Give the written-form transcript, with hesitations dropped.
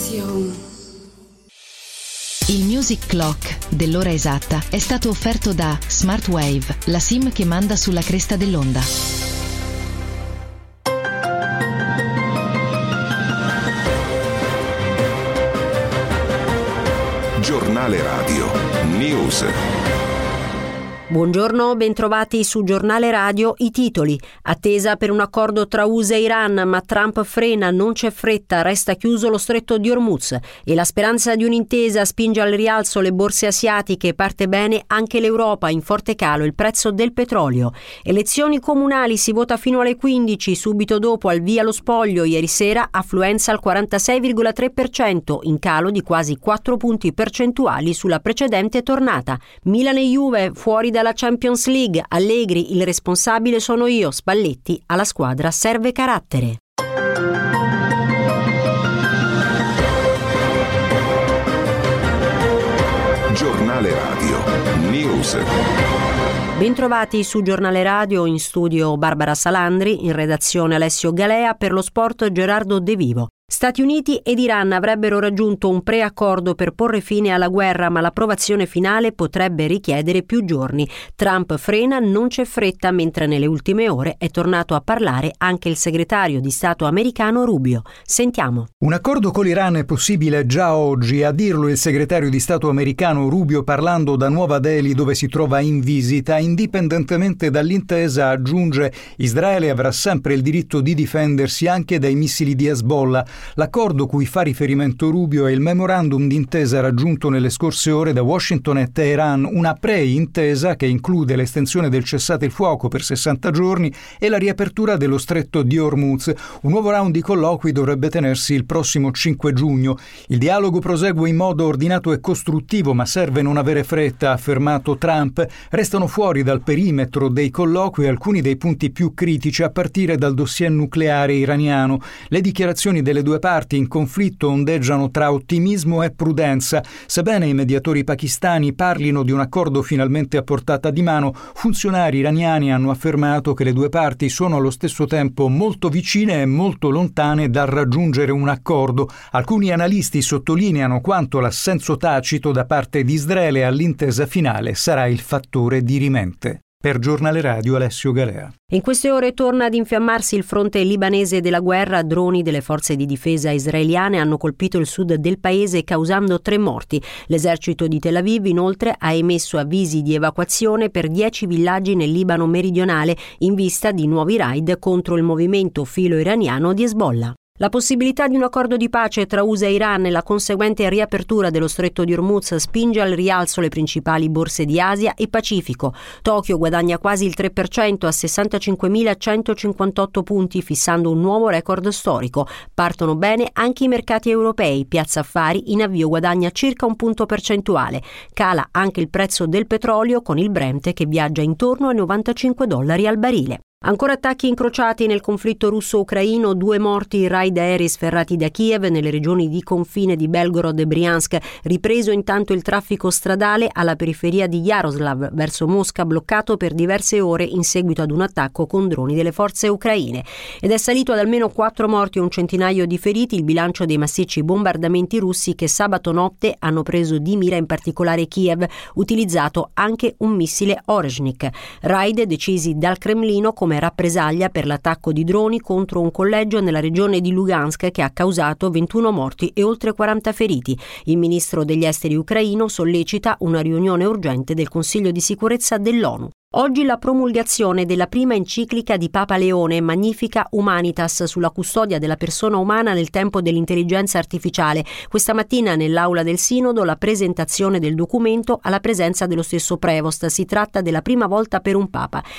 Il Music Clock dell'ora esatta è stato offerto da Smart Wave, la SIM che manda sulla cresta dell'onda. Giornale Radio News. Buongiorno, bentrovati su Giornale Radio. I titoli: attesa per un accordo tra USA e Iran, ma Trump frena, non c'è fretta, resta chiuso lo stretto di Hormuz, e la speranza di un'intesa spinge al rialzo le borse asiatiche, parte bene anche l'Europa, in forte calo il prezzo del petrolio. Elezioni comunali, si vota fino alle 15, subito dopo al via lo spoglio, ieri sera affluenza al 46,3%, in calo di quasi 4 punti percentuali sulla precedente tornata. Milan e Juve fuori dalla Champions League, Allegri: il responsabile sono io, Spalletti: alla squadra serve carattere. Giornale Radio News. Bentrovati su Giornale Radio, in studio Barbara Salandri, in redazione Alessio Galea, per lo sport Gerardo De Vivo. Stati Uniti ed Iran avrebbero raggiunto un preaccordo per porre fine alla guerra, ma l'approvazione finale potrebbe richiedere più giorni. Trump frena, non c'è fretta, mentre nelle ultime ore è tornato a parlare anche il segretario di Stato americano Rubio. Sentiamo. Un accordo con l'Iran è possibile già oggi, a dirlo il segretario di Stato americano Rubio parlando da Nuova Delhi, dove si trova in visita. Indipendentemente dall'intesa, aggiunge, Israele avrà sempre il diritto di difendersi anche dai missili di Hezbollah. L'accordo cui fa riferimento Rubio è il memorandum d'intesa raggiunto nelle scorse ore da Washington e Teheran, una pre-intesa che include l'estensione del cessate il fuoco per 60 giorni e la riapertura dello stretto di Hormuz. Un nuovo round di colloqui dovrebbe tenersi il prossimo 5 giugno. Il dialogo prosegue in modo ordinato e costruttivo, ma serve non avere fretta, ha affermato Trump. Restano fuori dal perimetro dei colloqui alcuni dei punti più critici, a partire dal dossier nucleare iraniano. Le dichiarazioni delle due parti in conflitto ondeggiano tra ottimismo e prudenza. Sebbene i mediatori pakistani parlino di un accordo finalmente a portata di mano, funzionari iraniani hanno affermato che le due parti sono allo stesso tempo molto vicine e molto lontane dal raggiungere un accordo. Alcuni analisti sottolineano quanto l'assenso tacito da parte di Israele all'intesa finale sarà il fattore dirimente. Per Giornale Radio Alessio Galea. In queste ore torna ad infiammarsi il fronte libanese della guerra. Droni delle forze di difesa israeliane hanno colpito il sud del paese, causando 3 morti. L'esercito di Tel Aviv inoltre ha emesso avvisi di evacuazione per 10 villaggi nel Libano meridionale, in vista di nuovi raid contro il movimento filo-iraniano di Hezbollah. La possibilità di un accordo di pace tra USA e Iran e la conseguente riapertura dello stretto di Hormuz spinge al rialzo le principali borse di Asia e Pacifico. Tokyo guadagna quasi il 3% a 65.158 punti, fissando un nuovo record storico. Partono bene anche i mercati europei. Piazza Affari in avvio guadagna circa un punto percentuale. Cala anche il prezzo del petrolio, con il Brent che viaggia intorno ai $95 al barile. Ancora attacchi incrociati nel conflitto russo-ucraino, 2 morti, raid aerei sferrati da Kiev nelle regioni di confine di Belgorod e Briansk, ripreso intanto il traffico stradale alla periferia di Yaroslav verso Mosca, bloccato per diverse ore in seguito ad un attacco con droni delle forze ucraine, ed è salito ad almeno 4 morti e un centinaio di feriti il bilancio dei massicci bombardamenti russi che sabato notte hanno preso di mira in particolare Kiev, utilizzato anche un missile Oreshnik. Raid decisi dal Cremlino come rappresaglia per l'attacco di droni contro un collegio nella regione di Lugansk che ha causato 21 morti e oltre 40 feriti. Il ministro degli esteri ucraino sollecita una riunione urgente del Consiglio di sicurezza dell'ONU. Oggi la promulgazione della prima enciclica di Papa Leone, Magnifica Humanitas, sulla custodia della persona umana nel tempo dell'intelligenza artificiale. Questa mattina nell'aula del Sinodo la presentazione del documento alla presenza dello stesso Prevost. Si tratta della prima volta per un Papa.